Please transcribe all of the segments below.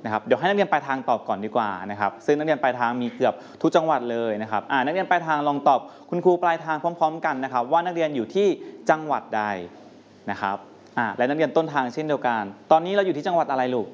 นะครับเดี๋ยวให้นักเรียนปลายทางตอบก่อนดีกว่านะครับซึ่งนักเรียนปลายทางมีเกือบทุกจังหวัดเลยนะครับนักเรียนปลายทางลองตอบคุณครูปลายทางพร้อมๆกันนะครับว่านักเรียนอยู่ที่จังหวัดใดนะครับและนักเรียนต้นทางเช่นเดียวกันตอนนี้เราอยู่ที่จังหวัดอะไรลูก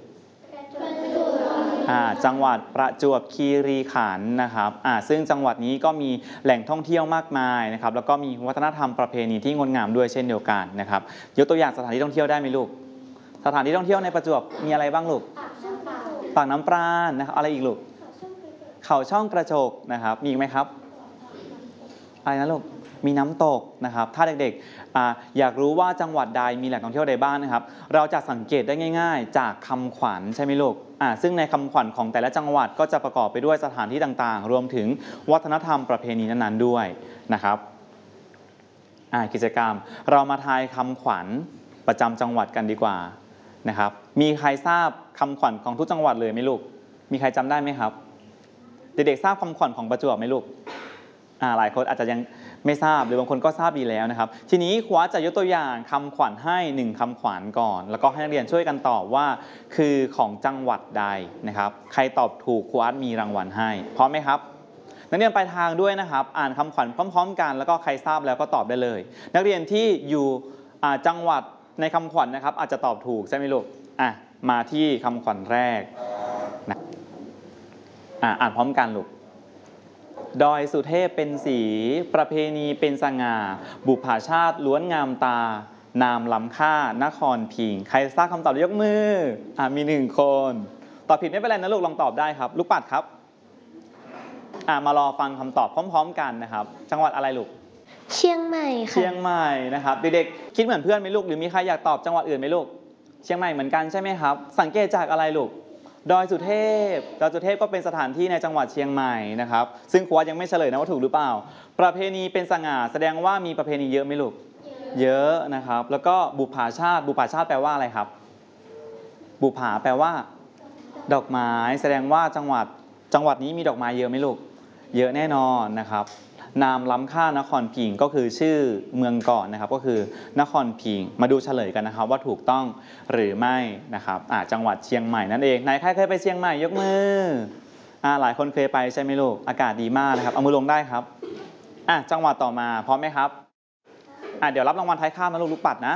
จังหวัดประจวบคีรีขันธ์นะครับซึ่งจังหวัดนี้ก็มีแหล่งท่องเที่ยวมากมายนะครับแล้วก็มีวัฒนธรรมประเพณีที่งดงามด้วยเช่นเดียวกันนะครับยกตัวอย่างสถานที่ท่องเที่ยวได้ไหมลูกสถานที่ท่องเที่ยวในประจวบมีอะไรบ้างลูกปากน้ำปราณนะครับอะไรอีกลูกเขาช่องกระจกนะครับมีอีกไหมครับอะไรนะลูกมีน้ำตกนะครับถ้าเด็กๆอยากรู้ว่าจังหวัดใดมีแหล่งท่องเที่ยวใดบ้างนะครับเราจะสังเกตได้ง่ายๆจากคำขวัญใช่ไหมลูกซึ่งในคำขวัญของแต่ละจังหวัดก็จะประกอบไปด้วยสถานที่ต่างๆรวมถึงวัฒนธรรมประเพณีนั้นๆด้วยนะครับกิจกรรมเรามาทายคำขวัญประจำจังหวัดกันดีกว่านะครับมีใครทราบคำขวัญของทุกจังหวัดเลยไหมลูกมีใครจำได้ไหมครับเด็กๆทราบคำขวัญของประจวบไหมลูกหลายคนอาจจะยังไม่ทราบหรือบางคนก็ทราบดีแล้วนะครับทีนี้ครูจะยกตัวอย่างคำขวัญให้1คำขวัญก่อนแล้วก็ให้นักเรียนช่วยกันตอบว่าคือของจังหวัดใดนะครับใครตอบถูกครูมีรางวัลให้พร้อมไหมครับนักเรียนปลายทางด้วยนะครับอ่านคำขวัญพร้อมๆกันแล้วก็ใครทราบแล้วก็ตอบได้เลยนักเรียนที่อยู่จังหวัดในคำขวัญนะครับอาจจะตอบถูกใช่ไหมลูกมาที่คำขวัญแรกนะอ่านพร้อมกันลูกดอยสุเทพเป็นสีประเพณีเป็นสง่าบุพชาติล้วนงามตานามล้ำค่านครพิงค์ใครทราบคำตอบยกมือมี1คนตอบผิดไม่เป็นไรนะลูกลองตอบได้ครับลูกปัดครับมารอฟังคำตอบพร้อมๆกันนะครับจังหวัดอะไรลูกเชียงใหม่ค่ะเชียงใหม่นะครับเด็กๆคิดเหมือนเพื่อนไหมลูกหรือมีใครอยากตอบจังหวัดอื่นไหมลูกเชียงใหม่เหมือนกันใช่ไหมครับสังเกตจากอะไรลูกดอยสุเทพก็เป็นสถานที่ในจังหวัดเชียงใหม่นะครับซึ่งครูยังไม่เฉลยนะว่าถูกหรือเปล่าประเพณีเป็นสง่าแสดงว่ามีประเพณีเยอะไหมลูกเยอะนะครับแล้วก็บุพชาติแปลว่าอะไรครับบุภาแปลว่าดอกไม้แสดงว่าจังหวัดนี้มีดอกไม้เยอะไหมลูกเยอะแน่นอนนะครับนามล้ำค่านครพิงค์ก็คือชื่อเมืองก่อนนะครับก็คือนครพิงค์มาดูเฉลยกันนะครับว่าถูกต้องหรือไม่นะครับจังหวัดเชียงใหม่นั่นเองไหนใครเคยไปเชียงใหม่ยกมือหลายคนเคยไปใช่ไหมลูกอากาศดีมากนะครับเอามือลงได้ครับจังหวัดต่อมาพร้อมไหมครับเดี๋ยวรับรางวัลท้ายข้ามนะลูกปัดนะ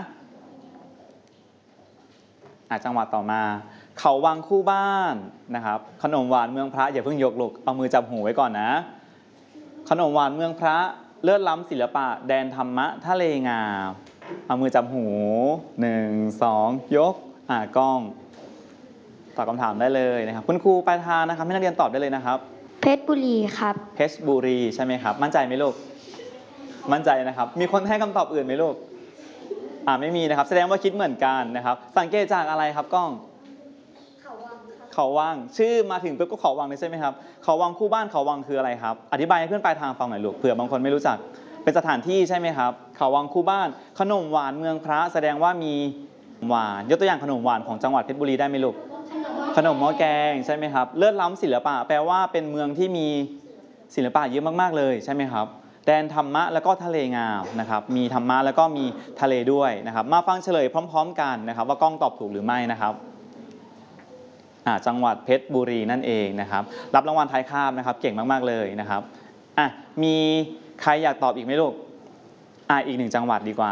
จังหวัดต่อมาเขาวังคู่บ้านนะครับขนมหวานเมืองพระอย่าเพิ่งยกลูกเอามือจับหูไว้ก่อนนะขนมหวานเมืองพระเลิศล้ำศิลปะแดนธรรมะทะเลงามเอามือจับหู1 2ยกกล้องตอบคำถามได้เลยนะครับคุณครูปลายทางนะครับให้นักเรียนตอบได้เลยนะครับเพชรบุรีครับเพชรบุรีใช่ไหมครับมั่นใจไหมลูกมั่นใจนะครับมีคนให้คำตอบอื่นไหมลูกไม่มีนะครับแสดงว่าคิดเหมือนกันนะครับสังเกตจากอะไรครับกล้องเขาวังชื่อมาถึงปุ๊บก็เขาวังเลยใช่ไหมครับเขาวังคู่บ้านเขาวังคืออะไรครับอธิบายให้เพื่อนปลายทางฟังหน่อยลูกเผื่อบางคนไม่รู้จักเป็นสถานที่ใช่ไหมครับเขาวังคู่บ้านขนมหวานเมืองพระแสดงว่ามีหวานยกตัวอย่างขนมหวานของจังหวัดเพชรบุรีได้ไหมลูกขนมหม้อแกงใช่ไหมครับเลิศล้ำศิลปะแปลว่าเป็นเมืองที่มีศิลปะเยอะมากๆเลยใช่ไหมครับแดนธรรมะแล้วก็ทะเลงามนะครับมีธรรมะแล้วก็มีทะเลด้วยนะครับมาฟังเฉลยพร้อมๆกันนะครับว่ากล้องตอบถูกหรือไม่นะครับจังหวัดเพชรบุรีนั่นเองนะครับรับรางวัลท้ายคาบนะครับเก่งมากๆเลยนะครับมีใครอยากตอบอีกไหมลูกอีก1จังหวัดดีกว่า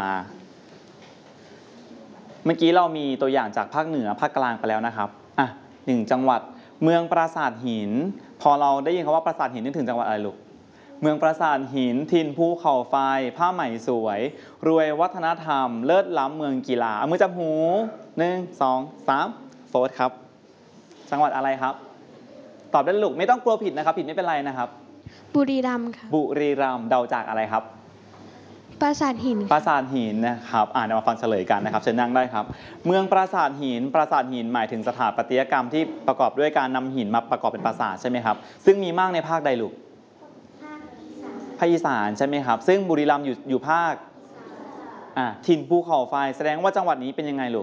เมื่อกี้เรามีตัวอย่างจากภาคเหนือภาคกลางไปแล้วนะครับ1จังหวัดเมืองปราสาทหินพอเราได้ยินคำว่าปราสาทหินนึกถึงจังหวัดอะไรลูกเมืองปราสาทหินถิ่นภูเขาไฟผ้าไหมสวยรวยวัฒนธรรมเลิศล้ำเมืองกีฬาเอามือจับหู1 2 3โฟร์ครับจังหวัดอะไรครับตอบได้ลูกไม่ต้องกลัวผิดนะครับผิดไม่เป็นไรนะครับบุรีรัมย์ค่ะบุรีรัมย์เดาจากอะไรครับปราสาทหินปราสาทหินนะครับเดี๋ยวมาฟังเฉลยกันนะครับเชิญนั่งได้ครับเมืองปราสาทหินหมายถึงสถาปัตยกรรมที่ประกอบด้วยการนำหินมาประกอบเป็นปราสาทใช่ไหมครับซึ่งมีมากในภาคใดลูกภาคอีสานใช่ไหมครับซึ่งบุรีรัมย์อยู่ภาคถิ่นภูเขาไฟแสดงว่าจังหวัดนี้เป็นยังไงลูก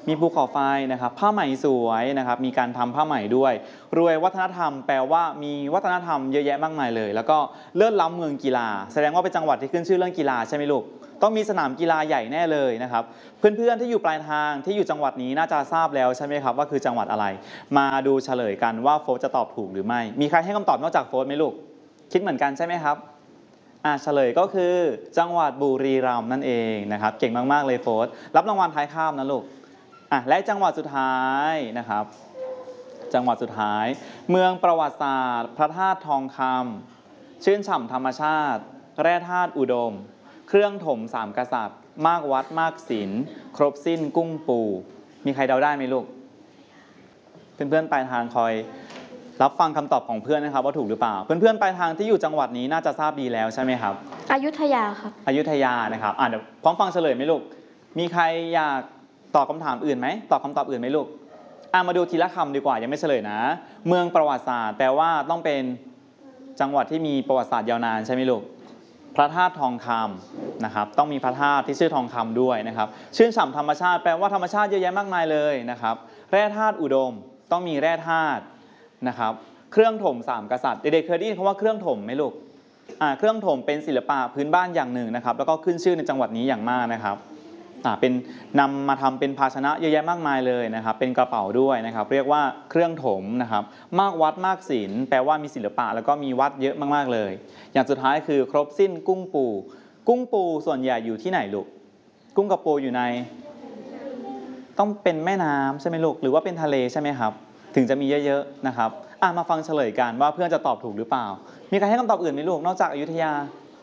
มีภูเขาไฟนะครับผ้าไหมสวยนะครับมีการทำผ้าไหมด้วยรวยวัฒนธรรมแปลว่ามีวัฒนธรรมเยอะแยะมากมายเลยแล้วก็เลิศล้ำเมืองกีฬาแสดงว่าเป็นจังหวัดที่ขึ้นชื่อเรื่องกีฬาใช่ไหมลูกต้องมีสนามกีฬาใหญ่แน่เลยนะครับเพื่อนๆที่อยู่ปลายทางที่อยู่จังหวัดนี้น่าจะทราบแล้วใช่ไหมครับว่าคือจังหวัดอะไรมาดูเฉลยกันว่าโฟสจะตอบถูกหรือไม่มีใครให้คำตอบนอกจากโฟสไหมลูกคิดเหมือนกันใช่ไหมครับเฉลยก็คือจังหวัดบุรีรัมย์นั่นเองนะครับเก่งมากๆเลยโฟสรับรางวัลท้ายคาบนะลูกและจังหวัดสุดท้ายนะครับจังหวัดสุดท้ายเมืองประวัติศาสตร์พระธาตุทองคำชื่นฉ่ำธรรมชาติแร่ธาตุอุดมเครื่องถมสามกษัตริย์มากวัดมากศิลป์ครบสิ้นกุ้งปูมีใครเดาได้ไหมลูกเพื่อนๆปลายทางคอยรับฟังคำตอบของเพื่อนนะครับว่าถูกหรือเปล่าเพื่อนๆปลายทางที่อยู่จังหวัดนี้น่าจะทราบดีแล้วใช่ไหมครับอยุธยาครับอยุธยานะครับเดี๋ยวพร้อมฟังเฉลยไหมลูกมีใครอยากตอบคำถามอื่นไหมตอบคำตอบอื่นไหมลูกมาดูทีละคำดีกว่ายังไม่เฉลยนะเมืองประวัติศาสตร์แปลว่าต้องเป็นจังหวัดที่มีประวัติศาสตร์ยาวนานใช่ไหมลูกพระธาตุทองคำนะครับต้องมีพระธาตุที่ชื่อทองคำด้วยนะครับชื่นฉ่ำธรรมชาติแปลว่าธรรมชาติเยอะแยะมากมายเลยนะครับแร่ธาตุอุดมต้องมีแร่ธาตุนะครับเครื่องถมสามกษัตริย์เด็กๆเคยได้ยินคำว่าเครื่องถมไหมลูกเครื่องถมเป็นศิลปะพื้นบ้านอย่างหนึ่งนะครับแล้วก็ขึ้นชื่อในจังหวัดนี้อย่างมากนะครับเป็นนำมาทำเป็นภาชนะเยอะแยะมากมายเลยนะครับเป็นกระเป๋าด้วยนะครับเรียกว่าเครื่องถมนะครับมากวัดมากศิลป์แปลว่ามีศิลปะแล้วก็มีวัดเยอะมากๆเลยอย่างสุดท้ายคือครบสิ้นกุ้งปูกุ้งปูส่วนใหญ่อยู่ที่ไหนลูกกุ้งกับปูอยู่ในต้องเป็นแม่น้ำใช่ไหมลูกหรือว่าเป็นทะเลใช่ไหมครับถึงจะมีเยอะๆนะครับมาฟังเฉลยกันว่าเพื่อนจะตอบถูกหรือเปล่ามีใครให้คำตอบอื่นไหมลูกนอกจากอยุธยา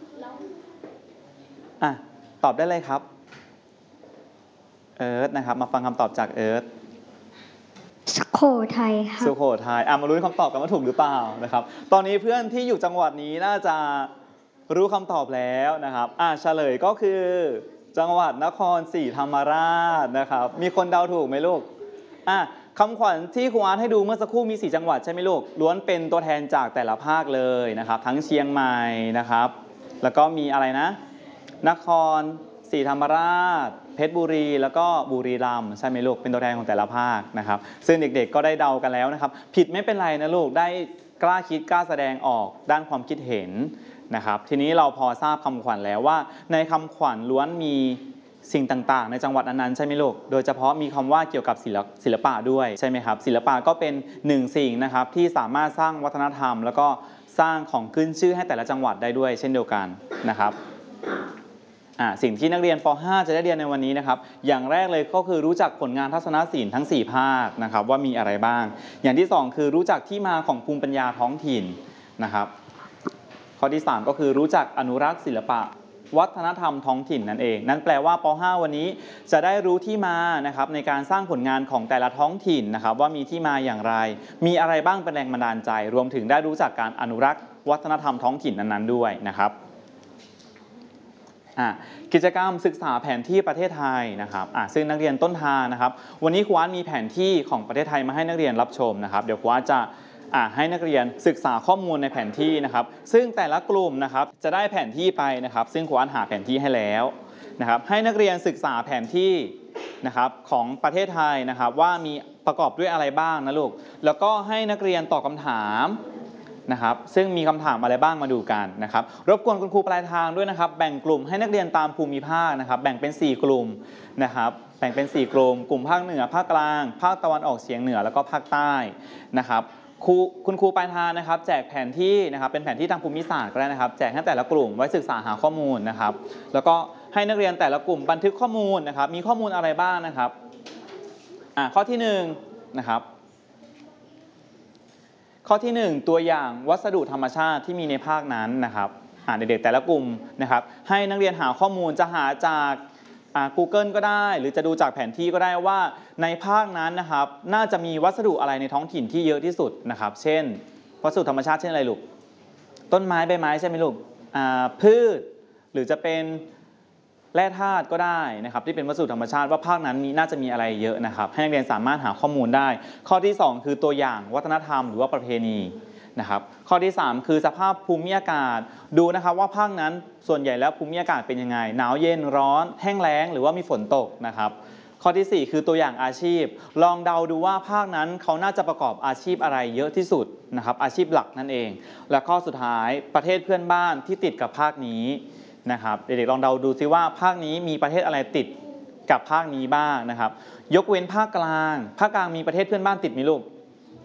ตอบได้เลยครับเอิร์ธนะครับมาฟังคำตอบจากเอิร์ธสุโขทัยครับสุโขทัยมาลุ้นคำตอบกันว่าถูกหรือเปล่านะครับตอนนี้เพื่อนที่อยู่จังหวัดนี้น่าจะรู้คำตอบแล้วนะครับเฉลยก็คือจังหวัดนครศรีธรรมราชนะครับมีคนเดาถูกไหมลูกคำขวัญที่ครูอาร์ตให้ดูเมื่อสักครู่มี4จังหวัดใช่ไหมลูกล้วนเป็นตัวแทนจากแต่ละภาคเลยนะครับทั้งเชียงใหม่นะครับแล้วก็มีอะไรนะนครศรีธรรมราชเพชรบุรีแล้วก็บุรีรัมย์ใช่ไหมลูกเป็นตัวแทนของแต่ละภาคนะครับซึ่งเด็กๆก็ได้เดากันแล้วนะครับผิดไม่เป็นไรนะลูกได้กล้าคิดกล้าแสดงออกด้านความคิดเห็นนะครับทีนี้เราพอทราบคำขวัญแล้วว่าในคำขวัญล้วนมีสิ่งต่างๆในจังหวัดนั้นๆใช่ไหมลูกโดยเฉพาะมีคำว่าเกี่ยวกับศิลปะด้วยใช่ไหมครับศิลปะก็เป็นหนึ่งสิ่งนะครับที่สามารถสร้างวัฒนธรรมแล้วก็สร้างของขึ้นชื่อให้แต่ละจังหวัดได้ด้วยเช่นเดียวกันนะครับสิ่งที่นักเรียนป .5 จะได้เรียนในวันนี้นะครับอย่างแรกเลยก็คือรู้จักผลงานทัศนศิลป์ทั้ง4ภาคนะครับว่ามีอะไรบ้างอย่างที่2คือรู้จักที่มาของภูมิปัญญาท้องถิ่นนะครับข้อที่3ก็คือรู้จักอนุรักษ์ศิลปะวัฒนธรรมท้องถิ่นนั่นเองนั่นแปลว่าป .5 วันนี้จะได้รู้ที่มานะครับในการสร้างผลงานของแต่ละท้องถิ่นนะครับว่ามีที่มาอย่างไรมีอะไรบ้างเป็นแรงบันดาลใจรวมถึงได้รู้จักการอนุรักษ์วัฒนธรรมท้องถิ่นนั้นๆด้วยนะครับกิจกรรมศึกษาแผนที่ประเทศไทยนะครับซึ่งนักเรียนต้นทางนะครับวันนี้ครูอาร์ตมีแผนที่ของประเทศไทยมาให้นักเรียนรับชมนะครับเดี๋ยวครูอาร์ตจะให้นักเรียนศึกษาข้อมูลในแผนที่นะครับซึ่งแต่ละกลุ่มนะครับจะได้แผนที่ไปนะครับซึ่งครูอาร์ตหาแผนที่ให้แล้วนะครับให้นักเรียนศึกษาแผนที่นะครับของประเทศไทยนะครับว่ามีประกอบด้วยอะไรบ้างนะลูกแล้วก็ให้นักเรียนตอบคำถามนะครับซึ่งมีคำถามอะไรบ้างมาดูกันนะครับรบกวนคุณครูปลายทางด้วยนะครับแบ่งกลุ่มให้นักเรียนตามภูมิภาคนะครับแบ่งเป็น4กลุ่มนะครับแบ่งเป็น4กลุ่มกลุ่มภาคเหนือภาคกลางภาคตะวันออกเฉียงเหนือแล้วก็ภาคใต้นะครับคุณครูปลายทางนะครับแจกแผนที่นะครับเป็นแผนที่ทางภูมิศาสตร์ก็ได้นะครับแจกให้แต่ละกลุ่มไว้ศึกษาหาข้อมูลนะครับแล้วก็ให้นักเรียนแต่ละกลุ่มบันทึกข้อมูลนะครับมีข้อมูลอะไรบ้างนะครับข้อที่1นะครับข้อที่1ตัวอย่างวัสดุธรรมชาติที่มีในภาคนั้นนะครับเด็กๆแต่ละกลุ่มนะครับให้นักเรียนหาข้อมูลจะหาจากGoogle ก็ได้หรือจะดูจากแผนที่ก็ได้ว่าในภาคนั้นนะครับน่าจะมีวัสดุอะไรในท้องถิ่นที่เยอะที่สุดนะครับเช่นวัสดุธรรมชาติเช่นอะไรลูกต้นไม้ใบไม้ใช่ไหมลูกพืชหรือจะเป็นแร่ธาตุก็ได้นะครับที่เป็นวัสดุธรรมชาติว่าภาคนั้นน่าจะมีอะไรเยอะนะครับให้นักเรียนสามารถหาข้อมูลได้ข้อที่2คือตัวอย่างวัฒนธรรมหรือว่าประเพณีนะครับข้อที่3คือสภาพภูมิอากาศดูนะครับว่าภาคนั้นส่วนใหญ่แล้วภูมิอากาศเป็นยังไงหนาวเย็นร้อนแห้งแล้งหรือว่ามีฝนตกนะครับข้อที่ 4 คือตัวอย่างอาชีพ ลองเดาดูว่าภาคนั้นเขาน่าจะประกอบอาชีพอะไรเยอะที่สุดนะครับอาชีพหลักนั่นเอง และข้อสุดท้ายประเทศเพื่อนบ้านที่ติดกับภาคนี้นะครับเด็กๆลองเดาดูซิว่าภาคนี้มีประเทศอะไรติดกับภาคนี้บ้างนะครับยกเว้นภาคกลางมีประเทศเพื่อนบ้านติดไหมลูก